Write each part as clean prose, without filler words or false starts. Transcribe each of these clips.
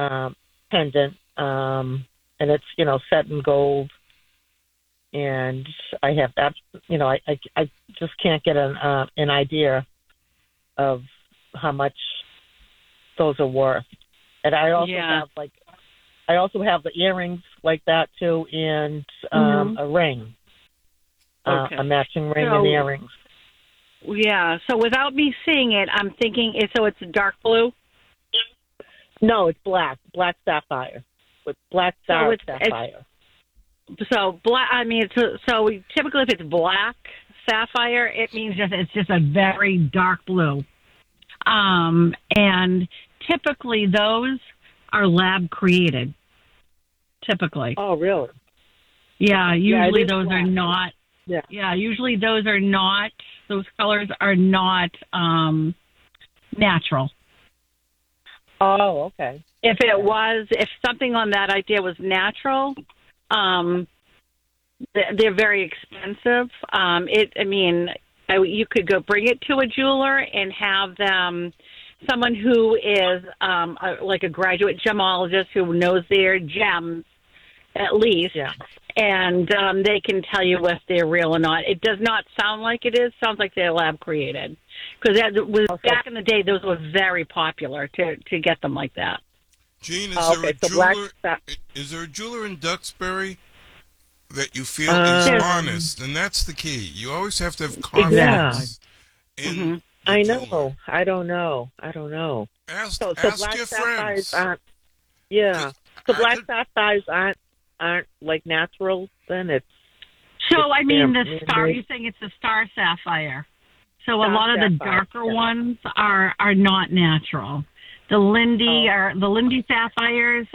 pendant, and it's set in gold. And I have that. I just can't get an idea of how much those are worth. And I also have the earrings like that too, and a ring, a matching ring and earrings. Yeah. So without me seeing it, I'm thinking it's dark blue. No, it's black sapphire with black sapphire. So black. I mean, so typically if it's black sapphire, it means it's just a very dark blue. And typically those are lab created. Typically. Oh, really? Yeah. Usually those are not. Yeah. Yeah. Usually those are not. Those colors are not natural. Oh, okay. If something on that idea was natural, they're very expensive. You could go bring it to a jeweler and have them, someone who is like a graduate gemologist who knows their gems at least, and they can tell you if they're real or not. It does not sound like it is. Sounds like they're lab created. Because back in the day, those were very popular to get them like that. Jean, is there a jeweler in Duxbury that you feel is honest? And that's the key. You always have to have confidence. Yeah. I know. I don't know. Ask black your sapphires friends. aren't. Yeah. So black sapphires aren't like natural. Then it's. So the star. You're saying it's a star sapphire. So a lot of the darker ones are not natural. The Lindy sapphires,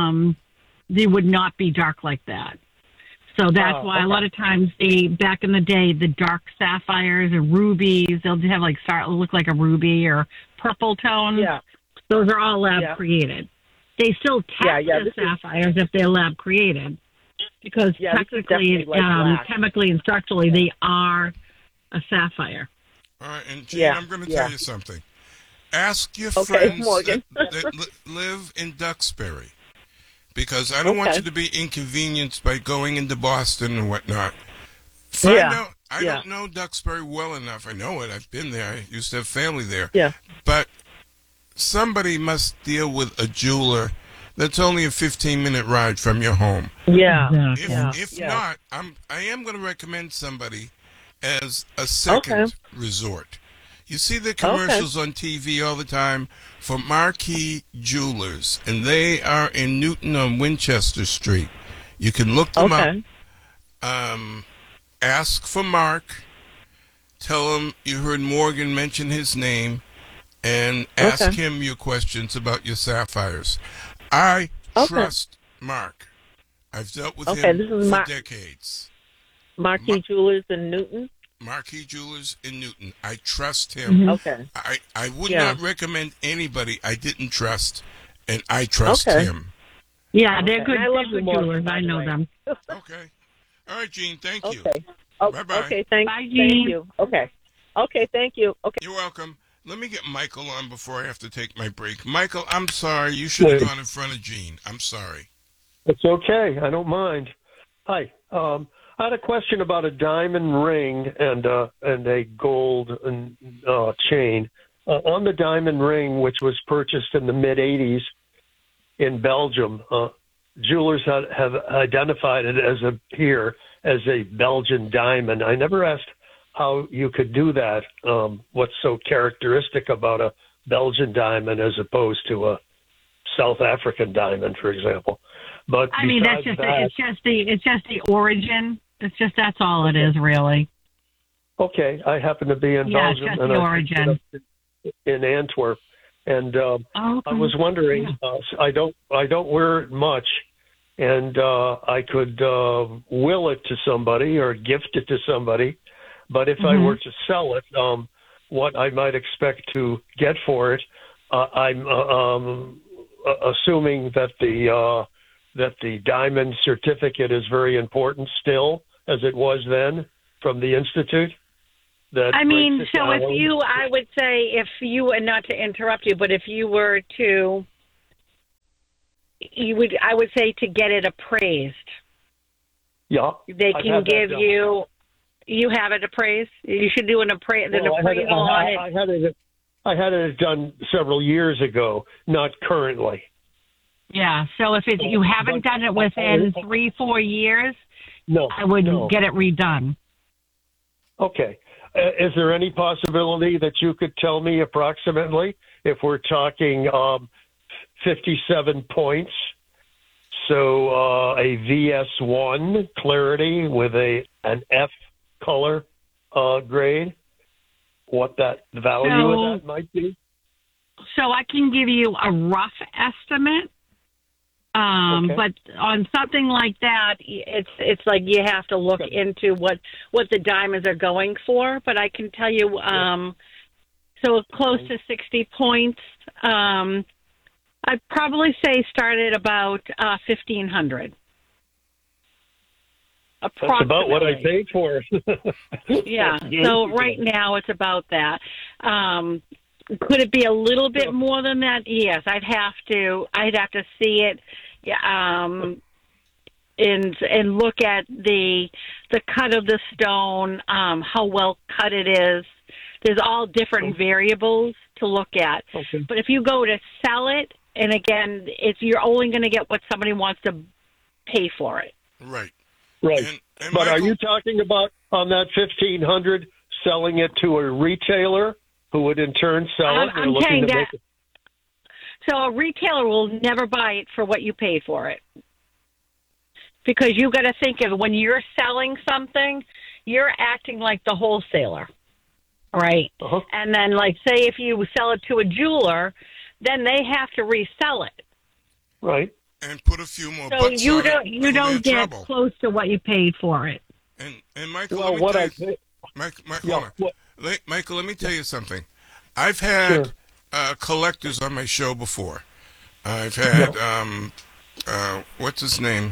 they would not be dark like that. So that's why a lot of times back in the day, the dark sapphires or rubies, they'll have look like a ruby or purple tone. Yeah. Those are all lab created. They still test the sapphires if they're lab created because technically, chemically and structurally, they are a sapphire. All right, and Jean, I'm going to tell you something. Ask your friends that live in Duxbury, because I don't want you to be inconvenienced by going into Boston and whatnot. Find out. I don't know Duxbury well enough. I know it. I've been there. I used to have family there. Yeah. But somebody must deal with a jeweler that's only a 15-minute ride from your home. Yeah. If not, I am going to recommend somebody as a second resort. You see the commercials on TV all the time for Marquee Jewelers, and they are in Newton on Winchester Street. You can look them up. Ask for Mark. Tell him you heard Morgan mention his name, and ask him your questions about your sapphires. I trust Mark. I've dealt with him for decades. Marquee Jewelers in Newton? Marquee Jewelers in Newton. I trust him. Okay. I would not recommend anybody I didn't trust, and I trust him. Yeah, they're good, jewelers. I know them. Okay. All right, Jean, thank you. Bye-bye. Okay, Bye, Jean. Thank you. Okay, thank you. Okay. You're welcome. Let me get Michael on before I have to take my break. Michael, I'm sorry. You should have gone in front of Jean. I'm sorry. It's okay. I don't mind. Hi. I had a question about a diamond ring and a gold chain. On the diamond ring, which was purchased in the mid-'80s in Belgium, jewelers have identified it as a Belgian diamond. I never asked how you could do that. What's so characteristic about a Belgian diamond as opposed to a South African diamond, for example? But I mean, it's just the origin. That's all it is, really. Okay, I happen to be in Belgium, just and the origin in Antwerp, and I was wondering. I don't wear it much, and I could will it to somebody or gift it to somebody. But if I were to sell it, what I might expect to get for it, I'm assuming that the diamond certificate is very important still, as it was then from the Institute. I would say if you, and not to interrupt you, but if you were to I would say to get it appraised. Yeah. They can give you. You have it appraised. You should do an appraisal on it. I had it done several years ago, not currently. Yeah. So if you haven't done it within 3-4 years, I would get it redone. Okay. Is there any possibility that you could tell me approximately if we're talking 57 points? So a VS1 clarity with an F color grade, what that value of that might be? So I can give you a rough estimate. But on something like that, it's like you have to look into what the diamonds are going for. But I can tell you, so close to 60 points. I'd probably say start at about 1,500. That's about what I paid for. Yeah. So right now it's about that. Could it be a little bit more than that? Yes, I'd have to see it, and look at the cut of the stone, how well cut it is. There's all different variables to look at. Okay. But if you go to sell it, and again, you're only going to get what somebody wants to pay for it. Right. Right. And but Michael, are you talking about on that 1,500 selling it to a retailer who would in turn sell it? I'm saying that. So a retailer will never buy it for what you pay for it. Because you got to think of when you're selling something, you're acting like the wholesaler. Right. Uh-huh. And then, like, say if you sell it to a jeweler, then they have to resell it. Right. And put a few more. So you don't get close to what you paid for it. And Michael, Michael, let me tell you something. I've had collectors on my show before. I've had what's his name,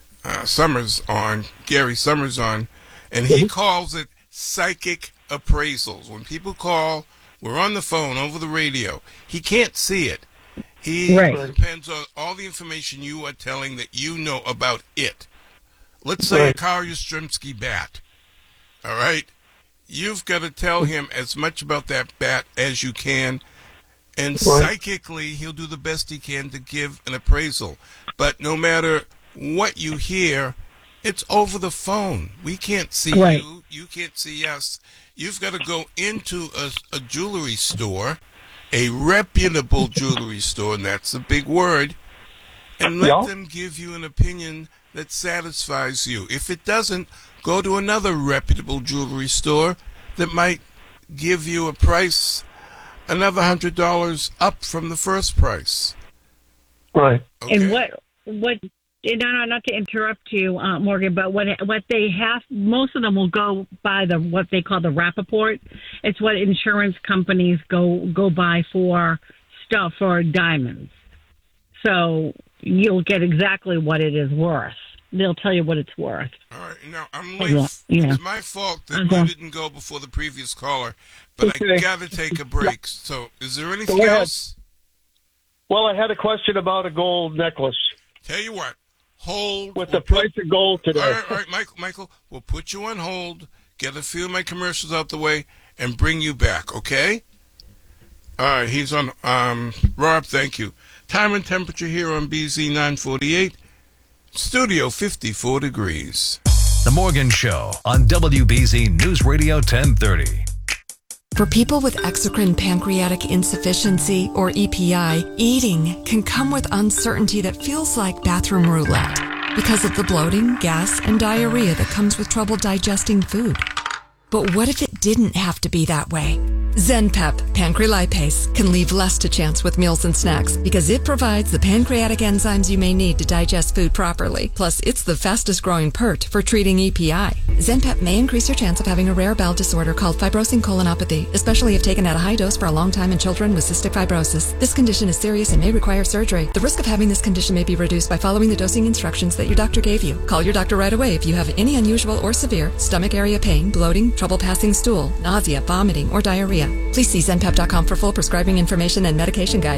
Gary Summers on, and he calls it psychic appraisals. When people call, we're on the phone over the radio. He can't see it. He depends on all the information you are telling that you know about it. Let's say a Carl Yastrzemski bat. All right? You've got to tell him as much about that bat as you can, and psychically he'll do the best he can to give an appraisal. But no matter what you hear, it's over the phone. We can't see you. You can't see us. You've got to go into a jewelry store, a reputable jewelry store, and that's a big word, and let them give you an opinion that satisfies you. If it doesn't, go to another reputable jewelry store that might give you a price another $100 up from the first price. Right. Okay. And what not to interrupt you, Morgan, but what they have, most of them will go by what they call the Rappaport. It's what insurance companies go by for stuff for diamonds. So you'll get exactly what it is worth. They'll tell you what it's worth. All right. Now, I'm late. It's my fault that you didn't go before the previous caller, but I got to take a break. So is there anything else? Well, I had a question about a gold necklace. Tell you what. Hold. With the price of gold today. All right, Michael, we'll put you on hold, get a few of my commercials out the way, and bring you back, okay? All right, he's on. Rob, thank you. Time and temperature here on BZ 948. Studio 54 degrees. The Morgan Show on WBZ News Radio 1030. For people with exocrine pancreatic insufficiency, or EPI, eating can come with uncertainty that feels like bathroom roulette because of the bloating, gas, and diarrhea that comes with trouble digesting food. But what if it didn't have to be that way? Zenpep Pancrelipase can leave less to chance with meals and snacks because it provides the pancreatic enzymes you may need to digest food properly. Plus, it's the fastest growing PERT for treating EPI. Zenpep may increase your chance of having a rare bowel disorder called fibrosing colonopathy, especially if taken at a high dose for a long time in children with cystic fibrosis. This condition is serious and may require surgery. The risk of having this condition may be reduced by following the dosing instructions that your doctor gave you. Call your doctor right away if you have any unusual or severe stomach area pain, bloating, trouble passing stool, nausea, vomiting, or diarrhea. Please see Zenpep.com for full prescribing information and medication guide.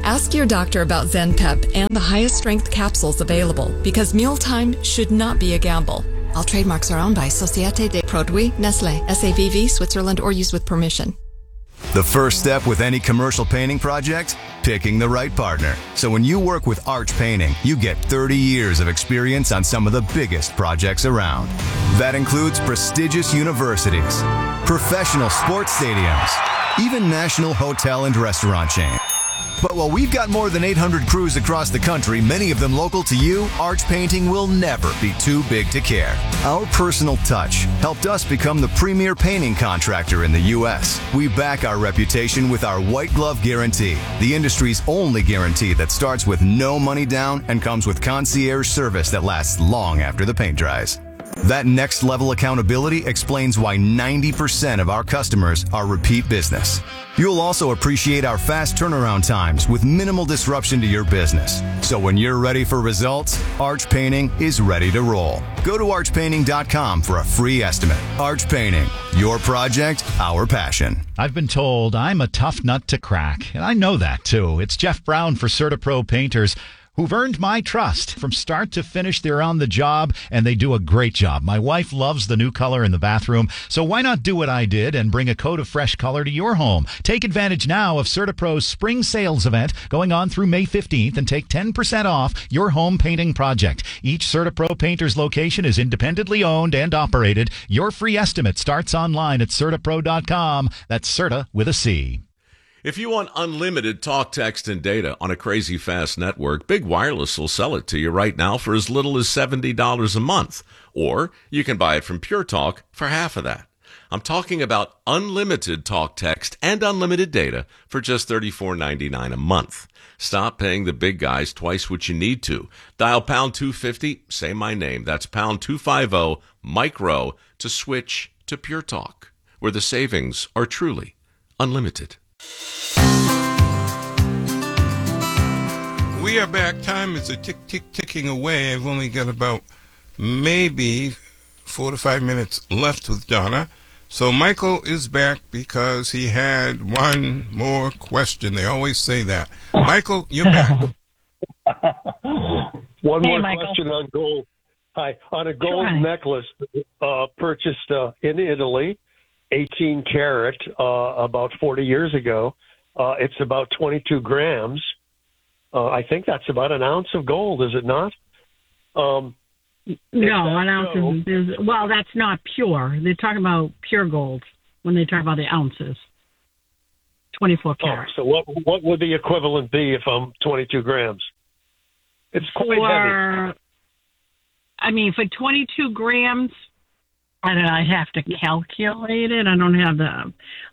Ask your doctor about ZenPep and the highest strength capsules available because mealtime should not be a gamble. All trademarks are owned by Société des Produits Nestlé, SABV, Switzerland, or used with permission. The first step with any commercial painting project? Picking the right partner. So when you work with Arch Painting, you get 30 years of experience on some of the biggest projects around. That includes prestigious universities, professional sports stadiums, even national hotel and restaurant chains. But while we've got more than 800 crews across the country, many of them local to you, Arch Painting will never be too big to care. Our personal touch helped us become the premier painting contractor in the U.S. We back our reputation with our White Glove Guarantee, the industry's only guarantee that starts with no money down and comes with concierge service that lasts long after the paint dries. That next level accountability explains why 90% of our customers are repeat business. You'll also appreciate our fast turnaround times with minimal disruption to your business. So when you're ready for results, Arch Painting is ready to roll. Go to archpainting.com for a free estimate. Arch Painting, your project, our passion. I've been told I'm a tough nut to crack, and I know that too. It's Jeff Brown for CertaPro Painters, who've earned my trust. From start to finish, they're on the job, and they do a great job. My wife loves the new color in the bathroom, so why not do what I did and bring a coat of fresh color to your home? Take advantage now of CertaPro's spring sales event going on through May 15th and take 10% off your home painting project. Each CertaPro Painters location is independently owned and operated. Your free estimate starts online at CertaPro.com. That's Certa with a C. If you want unlimited talk, text, and data on a crazy fast network, Big Wireless will sell it to you right now for as little as $70 a month. Or you can buy it from Pure Talk for half of that. I'm talking about unlimited talk, text, and unlimited data for just $34.99 a month. Stop paying the big guys twice what you need to. Dial pound 250, say my name. That's pound 250, micro, to switch to Pure Talk, where the savings are truly unlimited. We are back. Time is ticking away. I've only got about maybe 4 to 5 minutes left with Donna. So Michael is back because he had one more question. They always say that. Michael, you're back. One more question on gold. Hi. On a gold necklace purchased in Italy, 18 karat, about 40 years ago. It's about 22 grams. I think that's about an ounce of gold, is it not? No, an ounce is, well, that's not pure. They're talking about pure gold when they talk about the ounces. 24 karat. So what would the equivalent be if I'm 22 grams? It's quite heavy. I mean, for 22 grams, I don't know, I have to calculate it. I don't have the...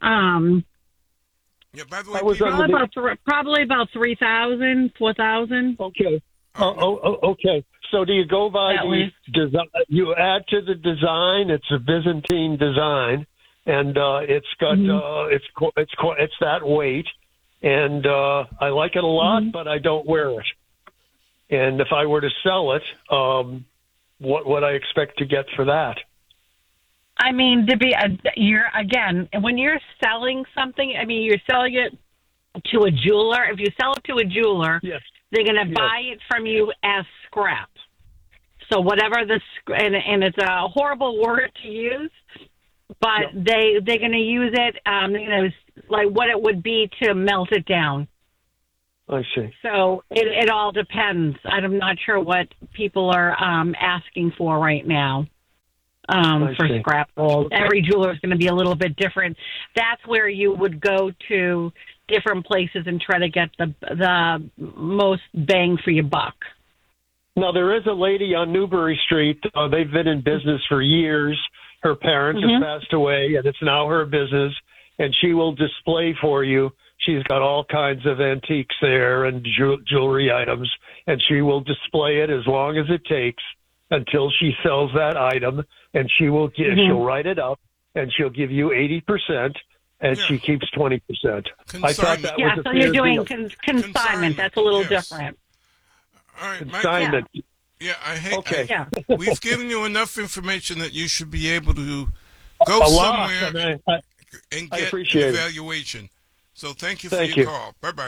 yeah, by the way, probably about 3,000, 4,000. Okay. Okay. So do you go by the design? You add to the design. It's a Byzantine design, and it's got it's that weight, and I like it a lot, but I don't wear it. And if I were to sell it, what would I expect to get for that? I mean, when you're selling something, I mean, you're selling it to a jeweler. If you sell it to a jeweler, they're going to buy it from you as scrap. So whatever and it's a horrible word to use, but they're going to use it, like what it would be to melt it down. I see. So it all depends. I'm not sure what people are asking for right now. For scrap gold. Every jeweler is going to be a little bit different. That's where you would go to different places and try to get the most bang for your buck. Now, there is a lady on Newbury Street. They've been in business for years. Her parents have passed away, and it's now her business, and she will display for you. She's got all kinds of antiques there and jewelry items, and she will display it as long as it takes until she sells that item, and she'll write it up, and she'll give you 80%, and she keeps 20%. I thought that was a so fair you're doing deal. consignment. That's a little different. All right, consignment. We've given you enough information that you should be able to go somewhere and get an evaluation. So thank you for your call. Bye-bye.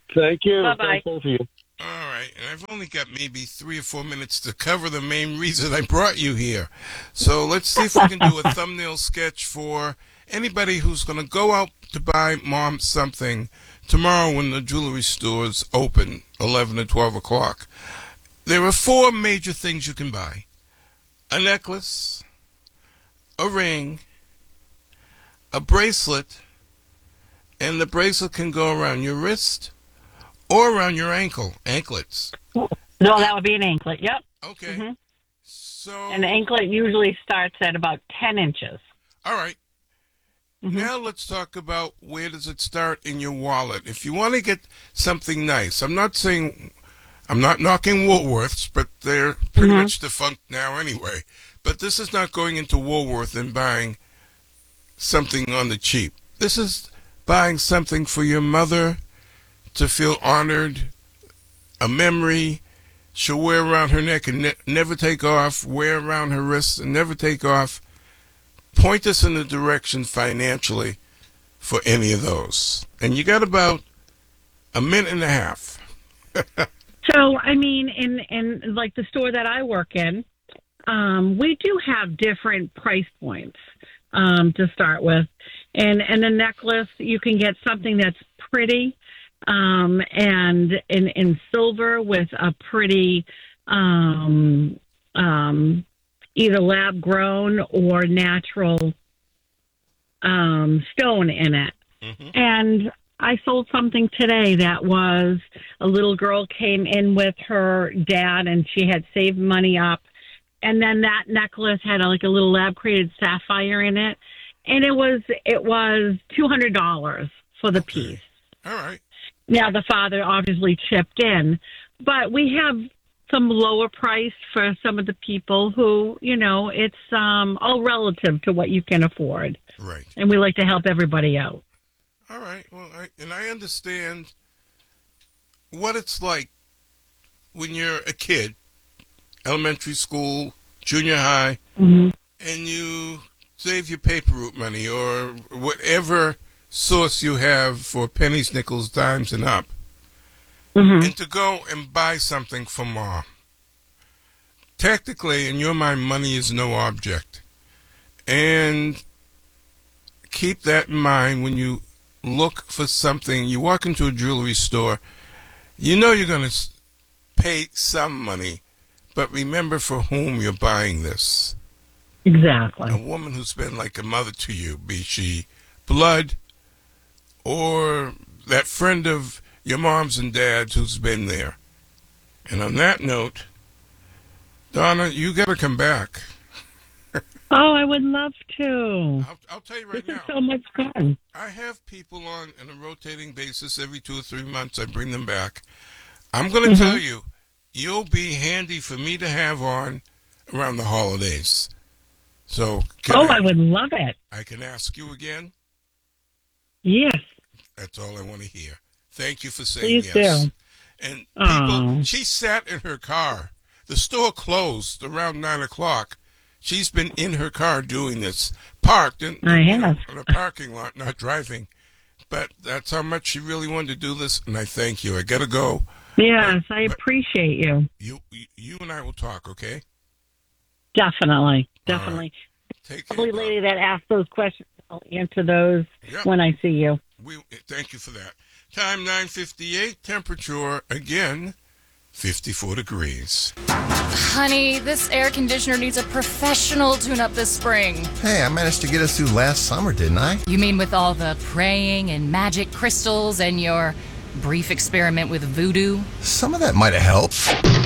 Thank you. Bye-bye. Thank both of you. All right, and I've only got maybe 3 or 4 minutes to cover the main reason I brought you here. So let's see if we can do a thumbnail sketch for anybody who's going to go out to buy Mom something tomorrow when the jewelry stores open, 11 to 12 o'clock. There are 4 major things you can buy: a necklace, a ring, a bracelet, and the bracelet can go around your wrist or around your anklets. No, that would be an anklet. Yep. Okay. Mm-hmm. So. An anklet usually starts at about 10 inches. All right. Mm-hmm. Now let's talk about where does it start in your wallet. If you want to get something nice, I'm not knocking Woolworths, but they're pretty much defunct now anyway. But this is not going into Woolworth and buying something on the cheap. This is buying something for your mother to feel honored, a memory she'll wear around her neck and never take off, wear around her wrists and never take off. Point us in the direction financially for any of those. And you got about a minute and a half. So, I mean, in like the store that I work in, we do have different price points to start with. And a necklace, you can get something that's pretty and in silver with a pretty either lab grown or natural stone in it. Mm-hmm. And I sold something today that was a little girl came in with her dad and she had saved money up. And then that necklace had like a little lab created sapphire in it. And it was $200 for the piece. All right. Now the father obviously chipped in, but we have some lower price for some of the people who, you know, it's all relative to what you can afford. Right. And we like to help everybody out. All right. Well, I understand what it's like when you're a kid, elementary school, junior high, and you save your paper route money or whatever source you have for pennies, nickels, dimes, and up, and to go and buy something for Mom. Technically, in your mind, money is no object. And keep that in mind when you look for something. You walk into a jewelry store, you know you're going to pay some money, but remember for whom you're buying this. Exactly. A woman who's been like a mother to you, be she blood or that friend of your mom's and dad's who's been there. And on that note, Donna, you got to come back. Oh, I would love to. I'll tell you right now. This is so much fun. I have people on a rotating basis every 2 or 3 months. I bring them back. I'm going to tell you, you'll be handy for me to have on around the holidays. So, I would love it. I can ask you again? Yes. That's all I want to hear. Thank you for saying Please yes. do. And people, she sat in her car. The store closed around 9 o'clock. She's been in her car doing this, parked in a parking lot, not driving. But that's how much she really wanted to do this, and I thank you. I got to go. Yes, I appreciate you. You and I will talk, okay? Definitely. Right. Take care. Lovely lady that asked those questions, I'll answer those when I see you. Thank you for that. Time 9:58, temperature again 54 degrees. Honey, this air conditioner needs a professional tune-up this spring. Hey, I managed to get us through last summer, didn't I? You mean with all the praying and magic crystals and your brief experiment with voodoo? Some of that might have helped.